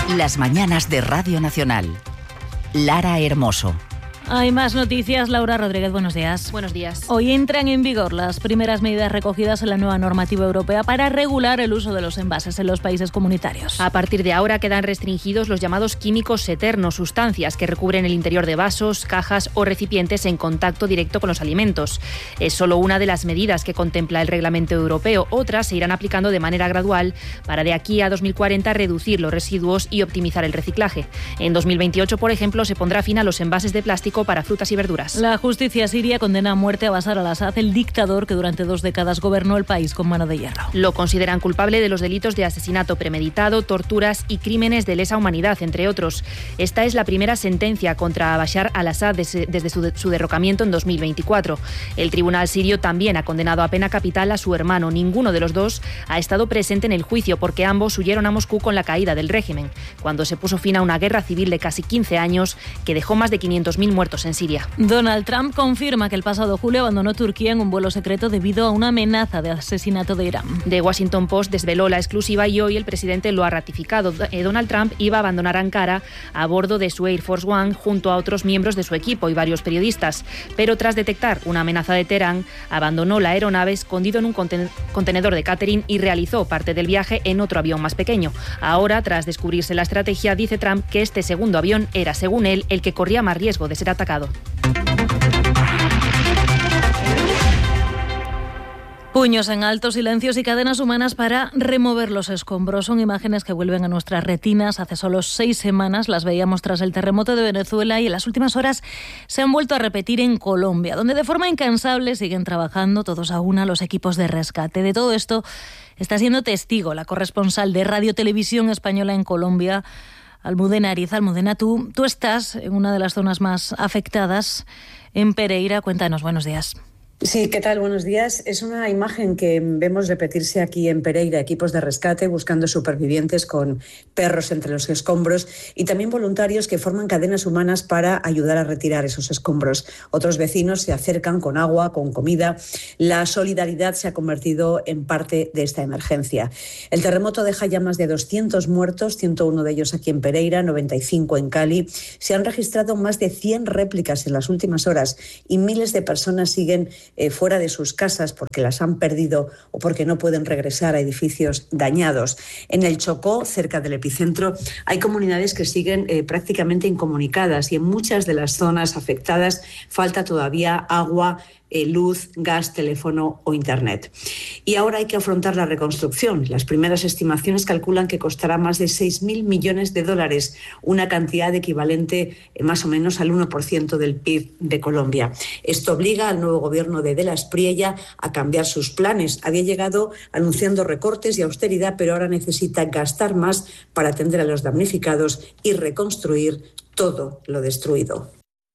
Las mañanas de Radio Nacional. Lara Hermoso. Hay más noticias. Laura Rodríguez, buenos días. Buenos días. Hoy entran en vigor las primeras medidas recogidas en la nueva normativa europea para regular el uso de los envases en los países comunitarios. A partir de ahora quedan restringidos los llamados químicos eternos, sustancias que recubren el interior de vasos, cajas o recipientes en contacto directo con los alimentos. Es solo una de las medidas que contempla el reglamento europeo. Otras se irán aplicando de manera gradual para de aquí a 2040 reducir los residuos y optimizar el reciclaje. En 2028, por ejemplo, se pondrá fin a los envases de plástico para frutas y verduras. La justicia siria condena a muerte a Bashar al-Assad, el dictador que durante 2 décadas gobernó el país con mano de hierro. Lo consideran culpable de los delitos de asesinato premeditado, torturas y crímenes de lesa humanidad, entre otros. Esta es la primera sentencia contra Bashar al-Assad desde su derrocamiento en 2024. El tribunal sirio también ha condenado a pena capital a su hermano. Ninguno de los dos ha estado presente en el juicio porque ambos huyeron a Moscú con la caída del régimen, cuando se puso fin a una guerra civil de casi 15 años que dejó más de 500.000 muertos en Siria. Donald Trump confirma que el pasado julio abandonó Turquía en un vuelo secreto debido a una amenaza de asesinato de Irán. The Washington Post desveló la exclusiva y hoy el presidente lo ha ratificado. Donald Trump iba a abandonar Ankara a bordo de su Air Force One junto a otros miembros de su equipo y varios periodistas, pero tras detectar una amenaza de Teherán, abandonó la aeronave escondido en un contenedor de catering y realizó parte del viaje en otro avión más pequeño. Ahora, tras descubrirse la estrategia, dice Trump que este segundo avión era, según él, el que corría más riesgo de ser atacado. Puños en alto, silencios y cadenas humanas para remover los escombros. Son imágenes que vuelven a nuestras retinas. Hace solo 6 semanas las veíamos tras el terremoto de Venezuela y en las últimas horas se han vuelto a repetir en Colombia, donde de forma incansable siguen trabajando todos a una los equipos de rescate. De todo esto está siendo testigo la corresponsal de Radio Televisión Española en Colombia, Almudena Ariza. Almudena, tú estás en una de las zonas más afectadas, en Pereira. Cuéntanos, buenos días. Sí, ¿qué tal? Buenos días. Es una imagen que vemos repetirse aquí en Pereira, equipos de rescate buscando supervivientes con perros entre los escombros y también voluntarios que forman cadenas humanas para ayudar a retirar esos escombros. Otros vecinos se acercan con agua, con comida. La solidaridad se ha convertido en parte de esta emergencia. El terremoto deja ya más de 200 muertos, 101 de ellos aquí en Pereira, 95 en Cali. Se han registrado más de 100 réplicas en las últimas horas y miles de personas siguen fuera de sus casas porque las han perdido o porque no pueden regresar a edificios dañados. En el Chocó, cerca del epicentro, hay comunidades que siguen prácticamente incomunicadas y en muchas de las zonas afectadas falta todavía agua, luz, gas, teléfono o internet. Y ahora hay que afrontar la reconstrucción. Las primeras estimaciones calculan que costará más de 6.000 millones de dólares, una cantidad equivalente más o menos al 1% del PIB de Colombia. Esto obliga al nuevo gobierno de la Espriella a cambiar sus planes. Había llegado anunciando recortes y austeridad, pero ahora necesita gastar más para atender a los damnificados y reconstruir todo lo destruido.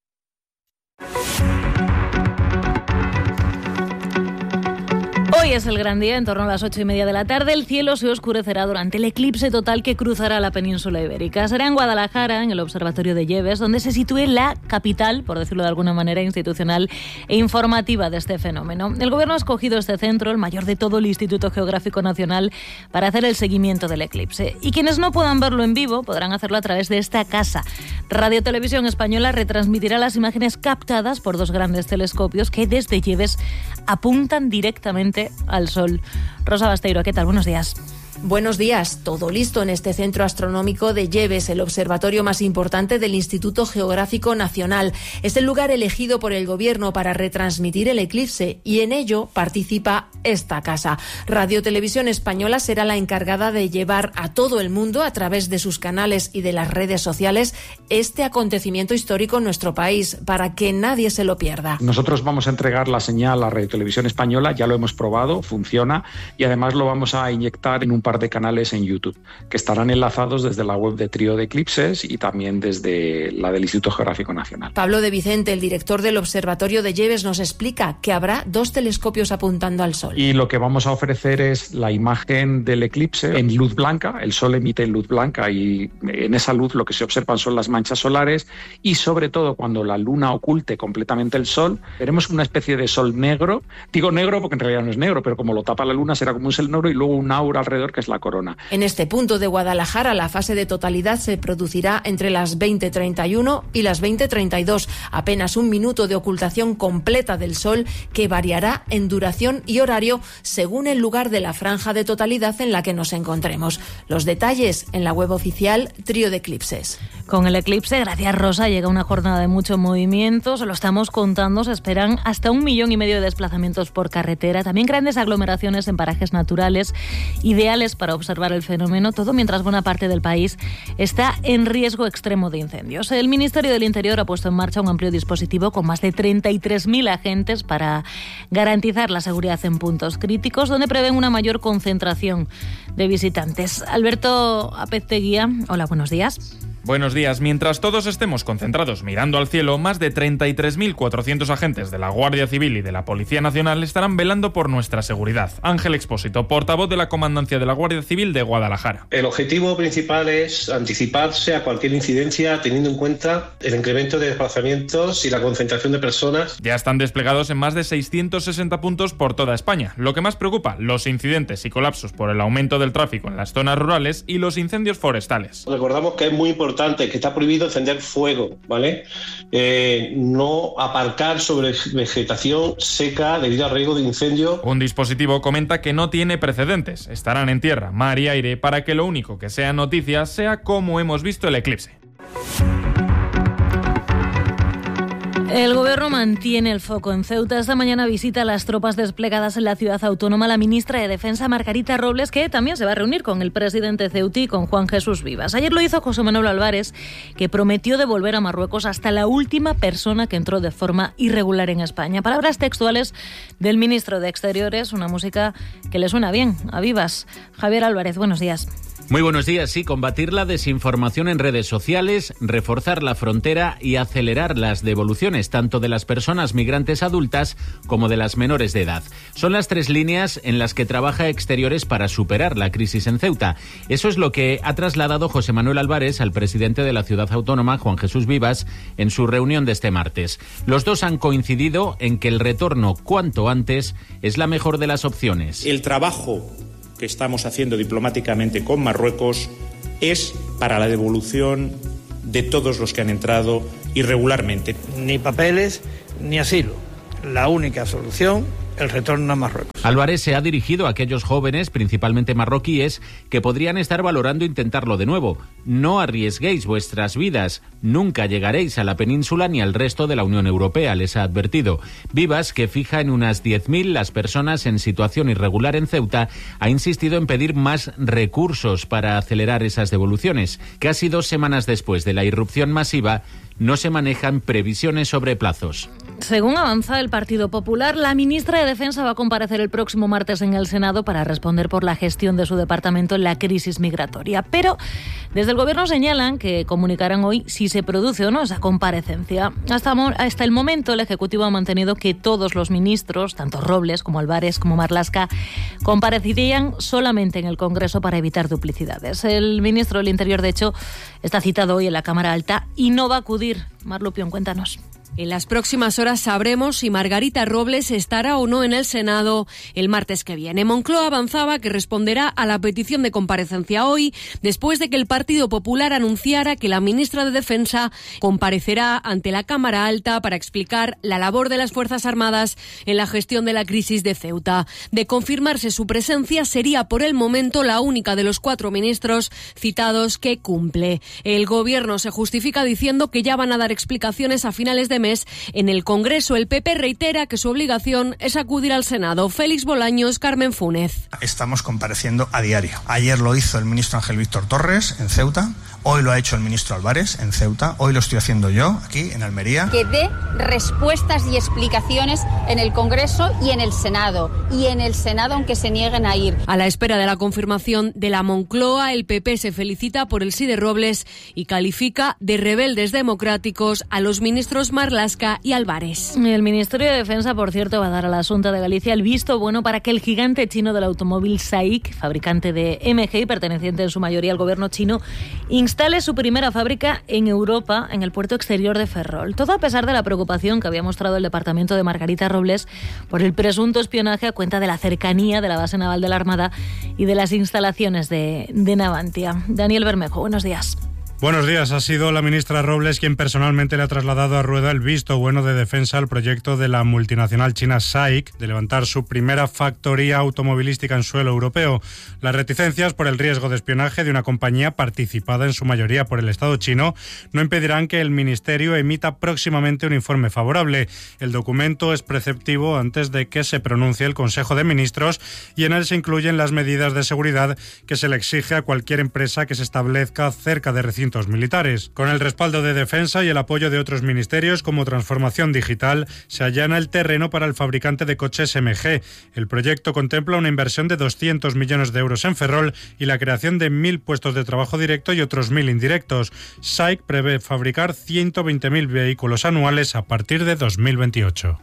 Hoy es el gran día, en torno a las 8:30 de la tarde. El cielo se oscurecerá durante el eclipse total que cruzará la península ibérica. Será en Guadalajara, en el Observatorio de Lleves, donde se sitúe la capital, por decirlo de alguna manera, institucional e informativa de este fenómeno. El Gobierno ha escogido este centro, el mayor de todo el Instituto Geográfico Nacional, para hacer el seguimiento del eclipse. Y quienes no puedan verlo en vivo podrán hacerlo a través de esta casa. Radio Televisión Española retransmitirá las imágenes captadas por 2 grandes telescopios que desde Lleves apuntan directamente al sol. Rosa Basteiro, ¿qué tal? Buenos días. Buenos días. Todo listo en este centro astronómico de Lleves, el observatorio más importante del Instituto Geográfico Nacional. Es el lugar elegido por el Gobierno para retransmitir el eclipse y en ello participa esta casa. Radio Televisión Española será la encargada de llevar a todo el mundo, a través de sus canales y de las redes sociales, este acontecimiento histórico en nuestro país, para que nadie se lo pierda. Nosotros vamos a entregar la señal a Radio Televisión Española, ya lo hemos probado, funciona, y además lo vamos a inyectar en un par de canales en YouTube, que estarán enlazados desde la web de Trío de Eclipses y también desde la del Instituto Geográfico Nacional. Pablo de Vicente, el director del Observatorio de Lleves, nos explica que habrá 2 telescopios apuntando al Sol. Y lo que vamos a ofrecer es la imagen del eclipse en luz blanca. El Sol emite en luz blanca y en esa luz lo que se observan son las manchas solares y sobre todo cuando la luna oculte completamente el Sol, veremos una especie de Sol negro. Digo negro porque en realidad no es negro, pero como lo tapa la luna será como un sol negro y luego un aura alrededor que es la corona. En este punto de Guadalajara, la fase de totalidad se producirá entre las 20:31 y las 20:32, apenas un minuto de ocultación completa del sol que variará en duración y horario según el lugar de la franja de totalidad en la que nos encontremos. Los detalles en la web oficial Trío de Eclipses. Con el eclipse, gracias Rosa, llega una jornada de mucho movimiento, se lo estamos contando, se esperan hasta 1,5 millones de desplazamientos por carretera, también grandes aglomeraciones en parajes naturales, ideales para observar el fenómeno, todo mientras buena parte del país está en riesgo extremo de incendios. El Ministerio del Interior ha puesto en marcha un amplio dispositivo con más de 33.000 agentes para garantizar la seguridad en puntos críticos, donde prevén una mayor concentración de visitantes. Alberto Apezteguía, hola, buenos días. Buenos días. Mientras todos estemos concentrados mirando al cielo, más de 33.400 agentes de la Guardia Civil y de la Policía Nacional estarán velando por nuestra seguridad. Ángel Expósito, portavoz de la Comandancia de la Guardia Civil de Guadalajara. El objetivo principal es anticiparse a cualquier incidencia teniendo en cuenta el incremento de desplazamientos y la concentración de personas. Ya están desplegados en más de 660 puntos por toda España. Lo que más preocupa, los incidentes y colapsos por el aumento del tráfico en las zonas rurales y los incendios forestales. Recordamos que es muy importante que está prohibido encender fuego, ¿vale? No aparcar sobre vegetación seca debido al riesgo de incendio. Un dispositivo comenta que no tiene precedentes. Estarán en tierra, mar y aire para que lo único que sea noticia sea cómo hemos visto el eclipse. El Gobierno mantiene el foco en Ceuta. Esta mañana visita a las tropas desplegadas en la ciudad autónoma la ministra de Defensa, Margarita Robles, que también se va a reunir con el presidente ceutí y con Juan Jesús Vivas. Ayer lo hizo José Manuel Álvarez, que prometió devolver a Marruecos hasta la última persona que entró de forma irregular en España. Palabras textuales del ministro de Exteriores, una música que le suena bien a Vivas. Javier Álvarez, buenos días. Muy buenos días. Sí, combatir la desinformación en redes sociales, reforzar la frontera y acelerar las devoluciones tanto de las personas migrantes adultas como de las menores de edad. Son las 3 líneas en las que trabaja Exteriores para superar la crisis en Ceuta. Eso es lo que ha trasladado José Manuel Álvarez al presidente de la ciudad autónoma, Juan Jesús Vivas, en su reunión de este martes. Los dos han coincidido en que el retorno cuanto antes es la mejor de las opciones. El trabajo que estamos haciendo diplomáticamente con Marruecos es para la devolución de todos los que han entrado irregularmente. Ni papeles ni asilo. La única solución, el retorno a Marruecos. Álvarez se ha dirigido a aquellos jóvenes, principalmente marroquíes, que podrían estar valorando intentarlo de nuevo. No arriesguéis vuestras vidas, nunca llegaréis a la península ni al resto de la Unión Europea, les ha advertido. Vivas, que fija en unas 10.000 las personas en situación irregular en Ceuta, ha insistido en pedir más recursos para acelerar esas devoluciones. Casi 2 semanas después de la irrupción masiva, no se manejan previsiones sobre plazos. Según avanza el Partido Popular, la ministra de Defensa va a comparecer el próximo martes en el Senado para responder por la gestión de su departamento en la crisis migratoria. Pero desde el Gobierno señalan que comunicarán hoy si se produce o no esa comparecencia. Hasta el momento, el Ejecutivo ha mantenido que todos los ministros, tanto Robles como Álvarez como Marlaska, comparecerían solamente en el Congreso para evitar duplicidades. El ministro del Interior, de hecho, está citado hoy en la Cámara Alta y no va a acudir. Mar Lupión, cuéntanos. En las próximas horas sabremos si Margarita Robles estará o no en el Senado el martes que viene. Moncloa avanzaba que responderá a la petición de comparecencia hoy, después de que el Partido Popular anunciara que la ministra de Defensa comparecerá ante la Cámara Alta para explicar la labor de las Fuerzas Armadas en la gestión de la crisis de Ceuta. De confirmarse su presencia, sería por el momento la única de los 4 ministros citados que cumple. El Gobierno se justifica diciendo que ya van a dar explicaciones a finales de mes en el Congreso. El PP reitera que su obligación es acudir al Senado. Félix Bolaños, Carmen Fúnez. Estamos compareciendo a diario. Ayer lo hizo el ministro Ángel Víctor Torres en Ceuta, hoy lo ha hecho el ministro Álvarez en Ceuta, hoy lo estoy haciendo yo aquí en Almería. Que dé respuestas y explicaciones en el Congreso y en el Senado. Y en el Senado, aunque se nieguen a ir. A la espera de la confirmación de la Moncloa, el PP se felicita por el sí de Robles y califica de rebeldes democráticos a los ministros más Marlaska y Álvarez. El Ministerio de Defensa, por cierto, va a dar a la Xunta de Galicia el visto bueno para que el gigante chino del automóvil SAIC, fabricante de MG y perteneciente en su mayoría al gobierno chino, instale su primera fábrica en Europa, en el puerto exterior de Ferrol. Todo a pesar de la preocupación que había mostrado el departamento de Margarita Robles por el presunto espionaje a cuenta de la cercanía de la base naval de la Armada y de las instalaciones de Navantia. Daniel Bermejo, buenos días. Buenos días. Ha sido la ministra Robles quien personalmente le ha trasladado a Rueda el visto bueno de defensa al proyecto de la multinacional china SAIC de levantar su primera factoría automovilística en suelo europeo. Las reticencias por el riesgo de espionaje de una compañía participada en su mayoría por el Estado chino no impedirán que el Ministerio emita próximamente un informe favorable. El documento es preceptivo antes de que se pronuncie el Consejo de Ministros y en él se incluyen las medidas de seguridad que se le exige a cualquier empresa que se establezca cerca de recintos militares. Con el respaldo de Defensa y el apoyo de otros ministerios como Transformación Digital, se allana el terreno para el fabricante de coches MG. El proyecto contempla una inversión de 200 millones de euros en Ferrol y la creación de 1.000 puestos de trabajo directo y otros 1.000 indirectos. SAIC prevé fabricar 120.000 vehículos anuales a partir de 2028.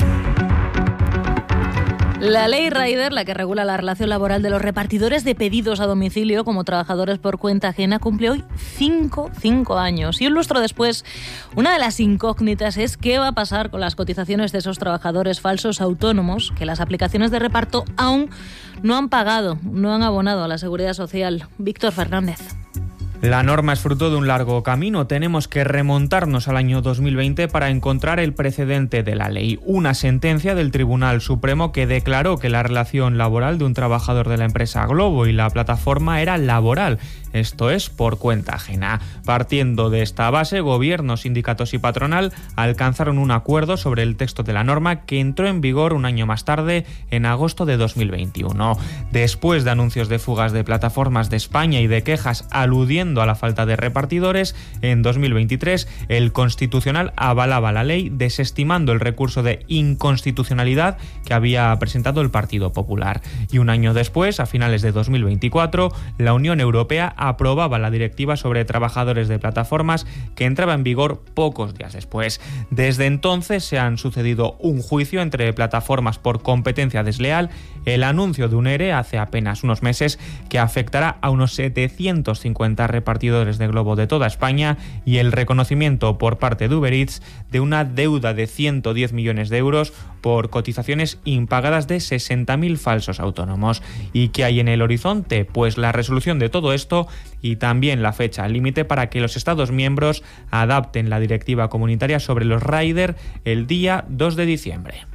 La ley Rider, la que regula la relación laboral de los repartidores de pedidos a domicilio como trabajadores por cuenta ajena, cumple hoy 5 años. Y un lustro después, una de las incógnitas es qué va a pasar con las cotizaciones de esos trabajadores falsos autónomos que las aplicaciones de reparto aún no han pagado, no han abonado a la Seguridad Social. Víctor Fernández. La norma es fruto de un largo camino. Tenemos que remontarnos al año 2020 para encontrar el precedente de la ley. Una sentencia del Tribunal Supremo que declaró que la relación laboral de un trabajador de la empresa Globo y la plataforma era laboral. Esto es, por cuenta ajena. Partiendo de esta base, gobierno, sindicatos y patronal alcanzaron un acuerdo sobre el texto de la norma que entró en vigor un año más tarde, en agosto de 2021. Después de anuncios de fugas de plataformas de España y de quejas aludiendo a la falta de repartidores, en 2023 el Constitucional avalaba la ley, desestimando el recurso de inconstitucionalidad que había presentado el Partido Popular. Y un año después, a finales de 2024, la Unión Europea aprobaba la directiva sobre trabajadores de plataformas que entraba en vigor pocos días después. Desde entonces se han sucedido un juicio entre plataformas por competencia desleal, el anuncio de un ERE hace apenas unos meses que afectará a unos 750 repartidores de Globo de toda España y el reconocimiento por parte de Uber Eats de una deuda de 110 millones de euros por cotizaciones impagadas de 60.000 falsos autónomos. ¿Y qué hay en el horizonte? Pues la resolución de todo esto y también la fecha límite para que los Estados miembros adapten la directiva comunitaria sobre los rider el día 2 de diciembre.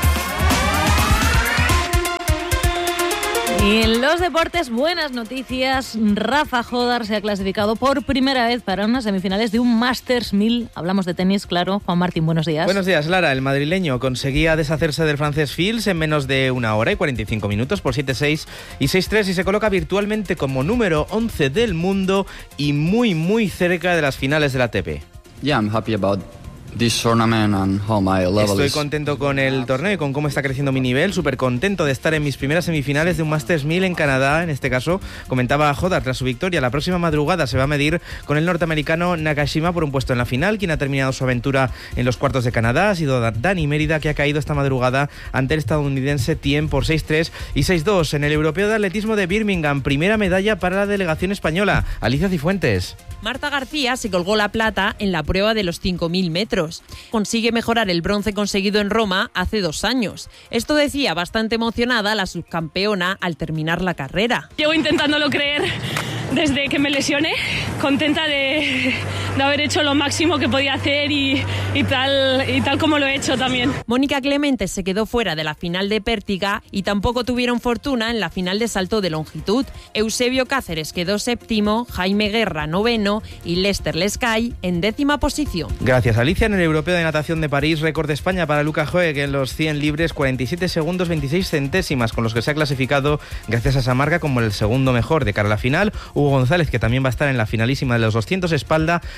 Y en los deportes, buenas noticias. Rafa Jodar se ha clasificado por primera vez para unas semifinales de un Masters 1000. Hablamos de tenis, claro. Juan Martín, buenos días. Buenos días, Lara. El madrileño conseguía deshacerse del francés Fils en menos de 1 hora y 45 minutos por 7-6 y 6-3 y se coloca virtualmente como número 11 del mundo y muy cerca de las finales de la ATP. Yeah, I'm happy about this tournament and how my level Estoy is. contento con el torneo y con cómo está creciendo mi nivel, súper contento de estar en mis primeras semifinales de un Masters 1000 en Canadá, en este caso, comentaba Jodar tras su victoria. La próxima madrugada se va a medir con el norteamericano Nakashima por un puesto en la final. Quien ha terminado su aventura en los cuartos de Canadá ha sido Dani Mérida, que ha caído esta madrugada ante el estadounidense Thiem por 6-3 y 6-2 en el Europeo de Atletismo de Birmingham. Primera medalla para la delegación española. Alicia Cifuentes. Marta García se colgó la plata en la prueba de los 5.000 metros. Consigue mejorar el bronce conseguido en Roma hace 2 años. Esto decía bastante emocionada la subcampeona al terminar la carrera. Llevo intentándolo creer desde que me lesioné, contenta de haber hecho lo máximo que podía hacer y tal como lo he hecho también. Mónica Clemente se quedó fuera de la final de pértiga y tampoco tuvieron fortuna en la final de salto de longitud. Eusebio Cáceres quedó 7º, Jaime Guerra 9º y Lester Lescay en 10ª posición. Gracias, Alicia. En el Europeo de Natación de París, récord de España para Luca Joeg en los 100 libres, 47 segundos 26 centésimas, con los que se ha clasificado gracias a esa marca como el segundo mejor de cara a la final. Hugo González, que también va a estar en la finalísima de los 200 espalda,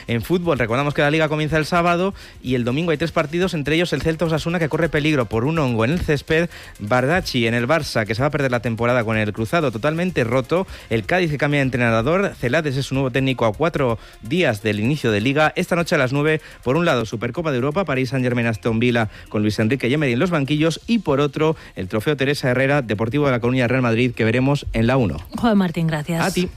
En fútbol, recordamos que la Liga comienza el sábado y el domingo hay 3 partidos, entre ellos el Celta Osasuna, que corre peligro por un hongo en el césped, Bardacci en el Barça, que se va a perder la temporada con el cruzado totalmente roto, el Cádiz que cambia de entrenador, Celades es su nuevo técnico a 4 días del inicio de Liga. Esta noche a las 9, por un lado, Supercopa de Europa, París Saint-Germain Aston Villa con Luis Enrique y Emery en los banquillos, y por otro, el Trofeo Teresa Herrera, Deportivo de La Coruña Real Madrid, que veremos en la 1. Joder, Martín, gracias. A ti.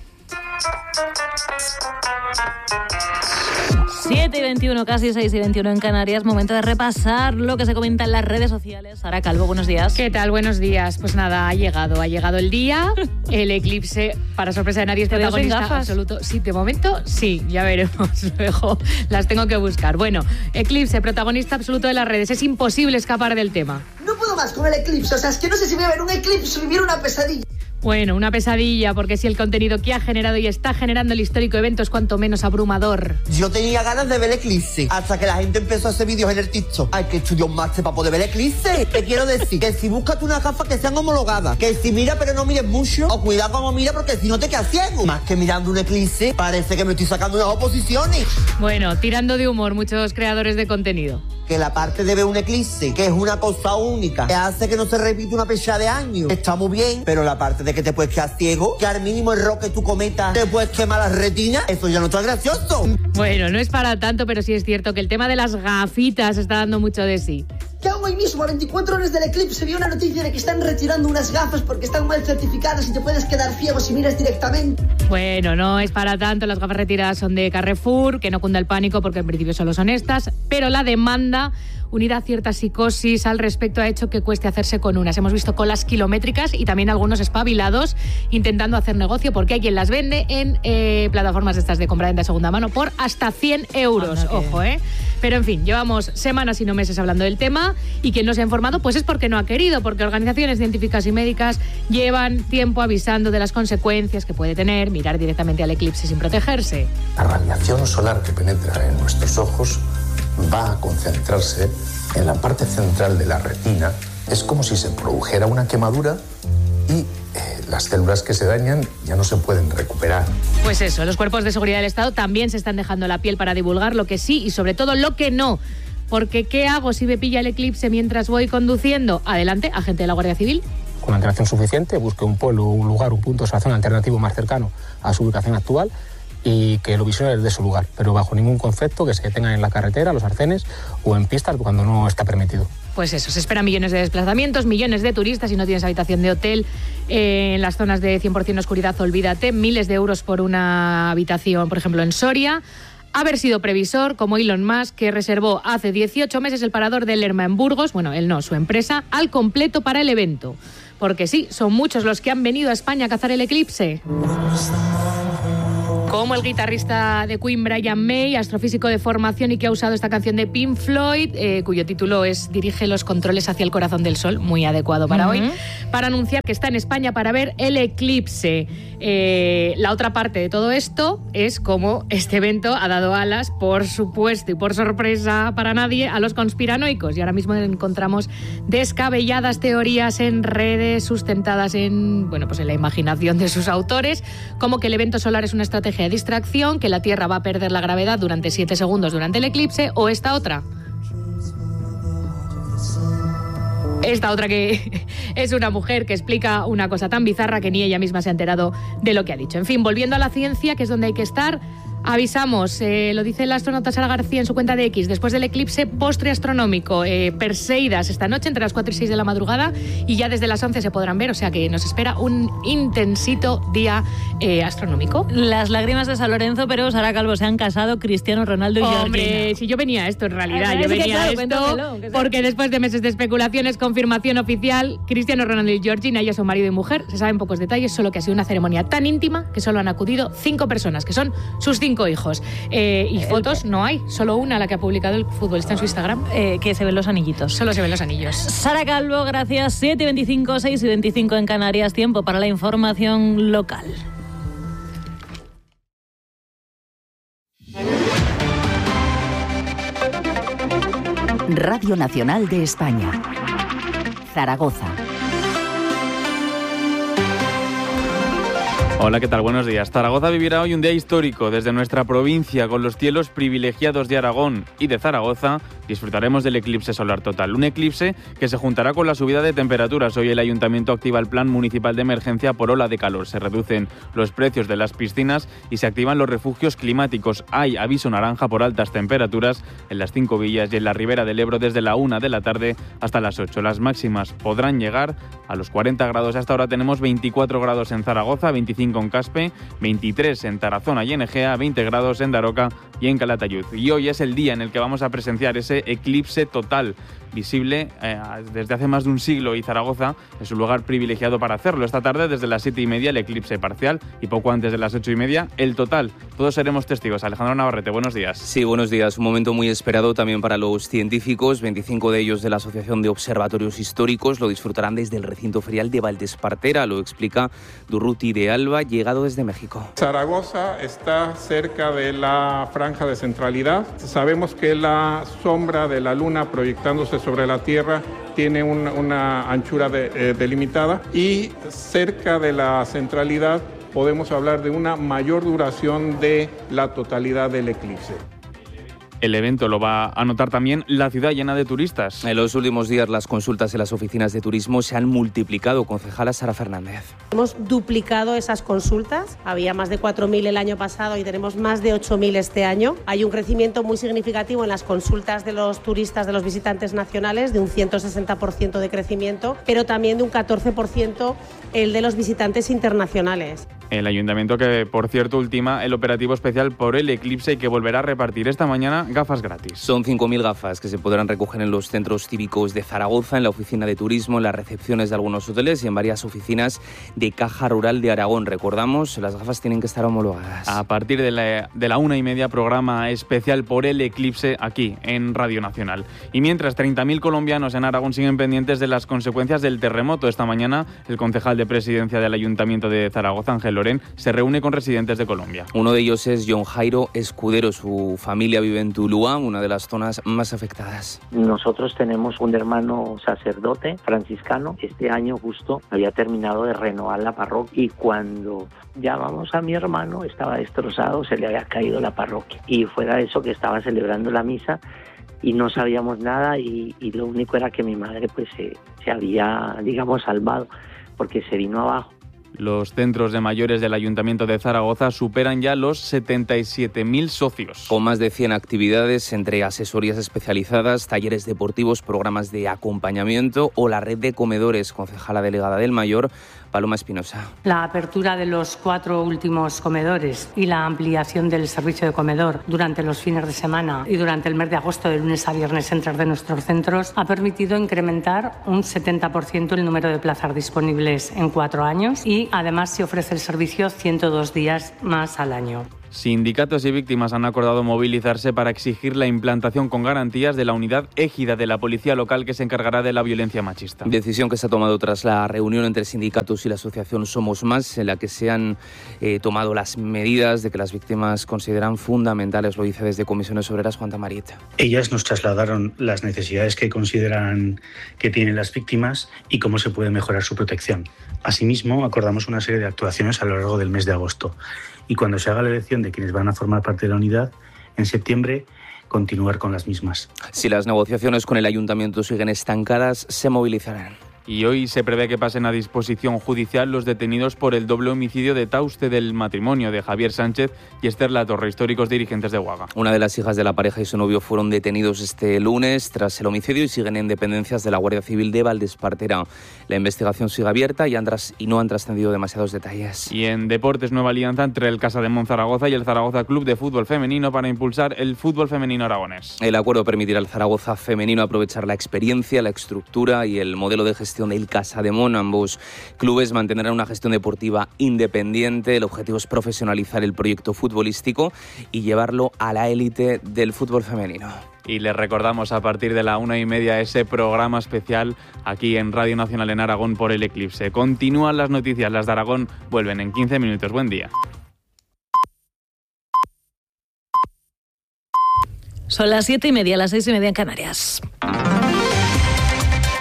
7:21, casi 6:21 en Canarias. Momento de repasar lo que se comenta en las redes sociales. Sara Calvo, buenos días. ¿Qué tal? Buenos días. Pues nada, ha llegado el día. El eclipse, para sorpresa de nadie, es protagonista absoluto. Sí, de momento sí, ya veremos. Luego las tengo que buscar. Bueno, eclipse, protagonista absoluto de las redes. Es imposible escapar del tema. No puedo más con el eclipse. O sea, es que no sé si voy a ver un eclipse o vivir una pesadilla. Bueno, una pesadilla, porque si el contenido que ha generado y está generando el histórico evento es cuanto menos abrumador. Yo tenía ganas de ver el eclipse, hasta que la gente empezó a hacer vídeos en el TikTok. Hay que estudiar un máster para poder ver el eclipse. Te quiero decir que si buscas unas gafas que sean homologadas, que si mira pero no mires mucho, o cuidado como mira porque si no te quedas ciego. Más que mirando un eclipse, parece que me estoy sacando unas oposiciones. Bueno, tirando de humor muchos creadores de contenido. Que la parte de ver un eclipse, que es una cosa única, que hace que no se repita una fecha de año, está muy bien, pero la parte de que te puedes quedar ciego, que al mínimo error que tú cometas te puedes quemar las retinas, eso ya no está gracioso. Bueno, no es para tanto, pero sí es cierto que el tema de las gafitas está dando mucho de sí. Que aún hoy mismo, a 24 horas del eclipse, vi una noticia de que están retirando unas gafas porque están mal certificadas y te puedes quedar ciego si miras directamente. Bueno, no es para tanto, las gafas retiradas son de Carrefour, que no cunda el pánico porque en principio solo son estas, pero la demanda, unida a cierta psicosis al respecto, ha hecho que cueste hacerse con unas. Hemos visto colas kilométricas y también algunos espabilados intentando hacer negocio, porque hay quien las vende en plataformas estas de compra-venta de segunda mano por hasta 100 euros. Ojo, ¿eh? Pero en fin, llevamos semanas y no meses hablando del tema, y quien no se ha informado pues es porque no ha querido, porque organizaciones científicas y médicas llevan tiempo avisando de las consecuencias que puede tener mirar directamente al eclipse sin protegerse. La radiación solar que penetra en nuestros ojos va a concentrarse en la parte central de la retina. Es como si se produjera una quemadura y las células que se dañan ya no se pueden recuperar. Pues eso, los cuerpos de seguridad del Estado también se están dejando la piel para divulgar lo que sí y sobre todo lo que no. Porque ¿qué hago si me pilla el eclipse mientras voy conduciendo? Adelante, agente de la Guardia Civil. Con antelación suficiente, busque un pueblo, un lugar, un punto de observación alternativo más cercano a su ubicación actual y que lo visione desde su lugar, pero bajo ningún concepto que se tenga en la carretera, los arcenes o en pistas cuando no está permitido. Pues eso, se esperan millones de desplazamientos, millones de turistas. Si no tienes habitación de hotel en las zonas de 100% oscuridad, olvídate. Miles de euros por una habitación, por ejemplo, en Soria. Haber sido previsor, como Elon Musk, que reservó hace 18 meses el parador de Lerma en Burgos, bueno, él no, su empresa, al completo para el evento. Porque sí, son muchos los que han venido a España a cazar el eclipse. Como el guitarrista de Queen, Brian May, astrofísico de formación y que ha usado esta canción de Pink Floyd, cuyo título es Dirige los controles hacia el corazón del sol, muy adecuado para hoy, para anunciar que está en España para ver el eclipse. La otra parte de todo esto es cómo este evento ha dado alas, por supuesto y por sorpresa para nadie, a los conspiranoicos. Y ahora mismo encontramos descabelladas teorías en redes sustentadas en, bueno, pues en la imaginación de sus autores, como que el evento solar es una estrategia de distracción, que la Tierra va a perder la gravedad durante 7 segundos durante el eclipse, o esta otra que es una mujer que explica una cosa tan bizarra que ni ella misma se ha enterado de lo que ha dicho. En fin, volviendo a la ciencia, que es donde hay que estar, avisamos, lo dice el astronauta Sara García en su cuenta de X, después del eclipse postre astronómico, Perseidas esta noche entre las 4 y 6 de la madrugada, y ya desde las 11 se podrán ver, o sea que nos espera un intensito día astronómico. Las lágrimas de San Lorenzo, pero Sara Calvo, se han casado Cristiano Ronaldo y Georgina. Hombre, si yo venía a esto en realidad, porque después de meses de especulaciones, confirmación oficial, Cristiano Ronaldo y Georgina ya son marido y mujer, se saben pocos detalles, solo que ha sido una ceremonia tan íntima que solo han acudido 5 personas, que son sus 5 hijos. Y fotos no hay, solo una, la que ha publicado el futbolista en su Instagram. Que se ven los anillitos. Solo se ven los anillos. Sara Calvo, gracias. 7:25, 6:25 en Canarias. Tiempo para la información local. Radio Nacional de España. Zaragoza. Hola, ¿qué tal? Buenos días. Zaragoza vivirá hoy un día histórico. Desde nuestra provincia, con los cielos privilegiados de Aragón y de Zaragoza, disfrutaremos del eclipse solar total. Un eclipse que se juntará con la subida de temperaturas. Hoy el Ayuntamiento activa el Plan Municipal de Emergencia por ola de calor. Se reducen los precios de las piscinas y se activan los refugios climáticos. Hay aviso naranja por altas temperaturas en las 5 villas y en la Ribera del Ebro desde la 1 de la tarde hasta las 8. Las máximas podrán llegar a los 40 grados. Hasta ahora tenemos 24 grados en Zaragoza, 25 en Caspe, 23 en Tarazona y en Egea, 20 grados en Daroca y en Calatayud. Y hoy es el día en el que vamos a presenciar ese eclipse total, visible desde hace más de un siglo, y Zaragoza es un lugar privilegiado para hacerlo. Esta tarde, desde las 7:30, el eclipse parcial, y poco antes de las 8:30, el total. Todos seremos testigos. Alejandro Navarrete, buenos días. Sí, buenos días. Un momento muy esperado también para los científicos. 25 de ellos de la Asociación de Observatorios Históricos lo disfrutarán desde el recinto ferial de Valdespartera. Lo explica Durruti de Alba, llegado desde México. Zaragoza está cerca de la franja de centralidad. Sabemos que la sombra de la luna proyectándose sobre la Tierra tiene una anchura delimitada, y cerca de la centralidad podemos hablar de una mayor duración de la totalidad del eclipse. El evento lo va a notar también la ciudad llena de turistas. En los últimos días las consultas en las oficinas de turismo se han multiplicado. Concejala Sara Fernández. Hemos duplicado esas consultas. Había más de 4.000 el año pasado y tenemos más de 8.000 este año. Hay un crecimiento muy significativo en las consultas de los turistas, de los visitantes nacionales, de un 160% de crecimiento, pero también de un 14% el de los visitantes internacionales. El ayuntamiento que, por cierto, ultima el operativo especial por el eclipse y que volverá a repartir esta mañana gafas gratis. Son 5.000 gafas que se podrán recoger en los centros cívicos de Zaragoza, en la oficina de turismo, en las recepciones de algunos hoteles y en varias oficinas de Caja Rural de Aragón. Recordamos, las gafas tienen que estar homologadas. A partir de la 1:30, programa especial por el eclipse aquí en Radio Nacional. Y mientras 30.000 colombianos en Aragón siguen pendientes de las consecuencias del terremoto, esta mañana el concejal de presidencia del Ayuntamiento de Zaragoza, Ángel Loren, se reúne con residentes de Colombia. Uno de ellos es John Jairo Escudero. Su familia vive en Tuluá, una de las zonas más afectadas. Nosotros tenemos un hermano sacerdote franciscano. Este año justo había terminado de renovar la parroquia, y cuando llamamos a mi hermano estaba destrozado, se le había caído la parroquia. Y fuera de eso, que estaba celebrando la misa y no sabíamos nada, y lo único era que mi madre pues se había, digamos, salvado, porque se vino abajo. Los centros de mayores del Ayuntamiento de Zaragoza superan ya los 77.000 socios. Con más de 100 actividades, entre asesorías especializadas, talleres deportivos, programas de acompañamiento o la red de comedores. Concejala delegada del Mayor, Paloma Espinosa. La apertura de los 4 últimos comedores y la ampliación del servicio de comedor durante los fines de semana y durante el mes de agosto, de lunes a viernes, en 3 de nuestros centros, ha permitido incrementar un 70% el número de plazas disponibles en 4 años, y además se ofrece el servicio 102 días más al año. Sindicatos y víctimas han acordado movilizarse para exigir la implantación con garantías de la unidad égida de la policía local que se encargará de la violencia machista. Decisión que se ha tomado tras la reunión entre sindicatos y la asociación Somos Más, en la que se han tomado las medidas de que las víctimas consideran fundamentales. Lo dice desde Comisiones Obreras Juan Tamarit. Ellas nos trasladaron las necesidades que consideran que tienen las víctimas y cómo se puede mejorar su protección. Asimismo, acordamos una serie de actuaciones a lo largo del mes de agosto. Y cuando se haga la elección de quienes van a formar parte de la unidad, en septiembre, continuar con las mismas. Si las negociaciones con el ayuntamiento siguen estancadas, se movilizarán. Y hoy se prevé que pasen a disposición judicial los detenidos por el doble homicidio de Tauste del matrimonio de Javier Sánchez y Esther Latorre, históricos dirigentes de Uaga. Una de las hijas de la pareja y su novio fueron detenidos este lunes tras el homicidio y siguen en dependencias de la Guardia Civil de Valdespartera. La investigación sigue abierta y no han trascendido demasiados detalles. Y en deportes, nueva alianza entre el Casademón Zaragoza y el Zaragoza Club de Fútbol Femenino para impulsar el fútbol femenino aragonés. El acuerdo permitirá al Zaragoza femenino aprovechar la experiencia, la estructura y el modelo de gestión del Casademón. Ambos clubes mantendrán una gestión deportiva independiente. El objetivo es profesionalizar el proyecto futbolístico y llevarlo a la élite del fútbol femenino. Y les recordamos a partir de la 1:30 ese programa especial aquí en Radio Nacional en Aragón por el eclipse. Continúan las noticias, las de Aragón vuelven en 15 minutos. Buen día. Son las 7:30, las 6:30 en Canarias.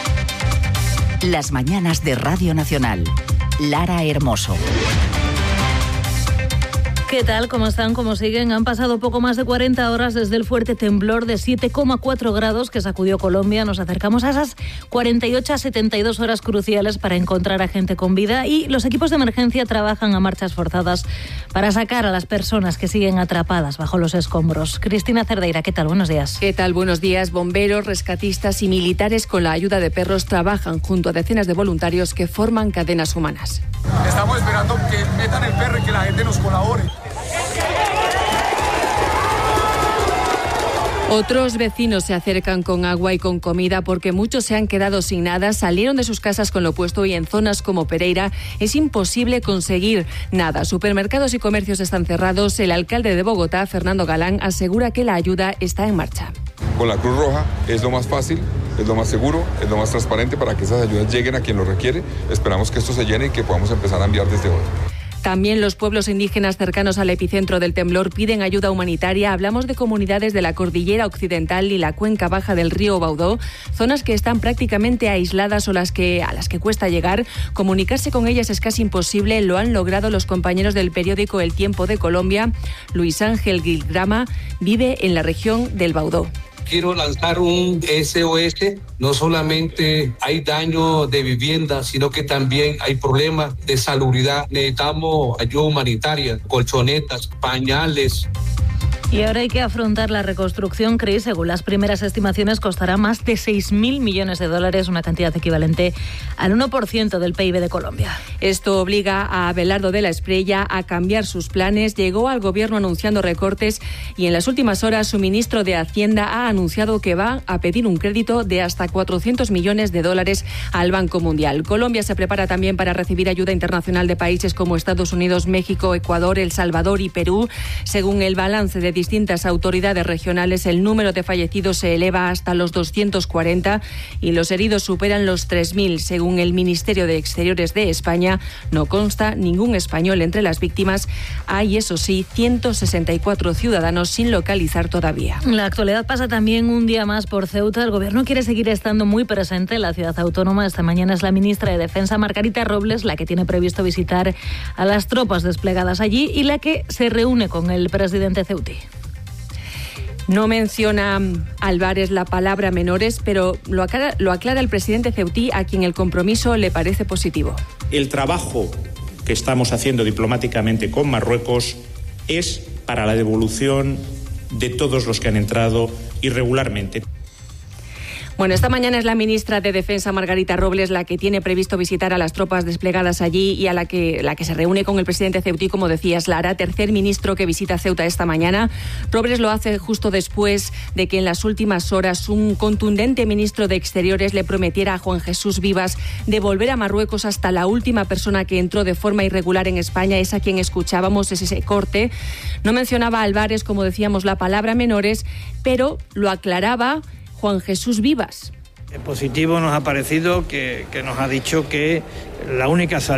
Las mañanas de Radio Nacional. Lara Hermoso. ¿Qué tal? ¿Cómo están? ¿Cómo siguen? Han pasado poco más de 40 horas desde el fuerte temblor de 7,4 grados que sacudió Colombia. Nos acercamos a esas 48 a 72 horas cruciales para encontrar a gente con vida y los equipos de emergencia trabajan a marchas forzadas para sacar a las personas que siguen atrapadas bajo los escombros. Cristina Cerdeira, ¿qué tal? Buenos días. ¿Qué tal? Buenos días. Bomberos, rescatistas y militares con la ayuda de perros trabajan junto a decenas de voluntarios que forman cadenas humanas. Estamos esperando que metan el perro y que la gente nos colabore. Otros vecinos se acercan con agua y con comida porque muchos se han quedado sin nada, salieron de sus casas con lo puesto y en zonas como Pereira es imposible conseguir nada. Supermercados y comercios están cerrados. El alcalde de Bogotá, Fernando Galán, asegura que la ayuda está en marcha. Con la Cruz Roja es lo más fácil, es lo más seguro, es lo más transparente para que esas ayudas lleguen a quien lo requiere. Esperamos que esto se llene y que podamos empezar a enviar desde hoy. También los pueblos indígenas cercanos al epicentro del temblor piden ayuda humanitaria. Hablamos de comunidades de la Cordillera Occidental y la cuenca baja del río Baudó, zonas que están prácticamente aisladas o a las que cuesta llegar. Comunicarse con ellas es casi imposible. Lo han logrado los compañeros del periódico El Tiempo de Colombia. Luis Ángel Gilgrama vive en la región del Baudó. Quiero lanzar un SOS. No solamente hay daño de vivienda, sino que también hay problemas de salubridad. Necesitamos ayuda humanitaria, colchonetas, pañales. Y ahora hay que afrontar la reconstrucción, Cris. Según las primeras estimaciones, costará más de 6.000 millones de dólares, una cantidad equivalente al 1% del PIB de Colombia. Esto obliga a Abelardo de la Espriella a cambiar sus planes. Llegó al gobierno anunciando recortes y en las últimas horas su ministro de Hacienda ha anunciado que va a pedir un crédito de hasta 400 millones de dólares al Banco Mundial. Colombia se prepara también para recibir ayuda internacional de países como Estados Unidos, México, Ecuador, El Salvador y Perú. Según el balance de distintas autoridades regionales, el número de fallecidos se eleva hasta los 240 y los heridos superan los 3.000. Según el Ministerio de Exteriores de España, no consta ningún español entre las víctimas. Hay, eso sí, 164 ciudadanos sin localizar todavía. La actualidad pasa también un día más por Ceuta. El gobierno quiere seguir estando muy presente en la ciudad autónoma. Esta mañana es la ministra de Defensa, Margarita Robles, la que tiene previsto visitar a las tropas desplegadas allí y la que se reúne con el presidente ceutí. No menciona Álvarez la palabra menores, pero lo aclara el presidente ceutí, a quien el compromiso le parece positivo. El trabajo que estamos haciendo diplomáticamente con Marruecos es para la devolución de todos los que han entrado irregularmente. Bueno, esta mañana es la ministra de Defensa, Margarita Robles, la que tiene previsto visitar a las tropas desplegadas allí y a la que se reúne con el presidente ceutí, como decías, Lara, tercer ministro que visita Ceuta esta mañana. Robles lo hace justo después de que en las últimas horas un contundente ministro de Exteriores le prometiera a Juan Jesús Vivas devolver a Marruecos hasta la última persona que entró de forma irregular en España, es a quien escuchábamos, es ese corte. No mencionaba a Álvarez, como decíamos, la palabra menores, pero lo aclaraba Juan Jesús Vivas. Positivo nos ha parecido que nos ha dicho que la única salida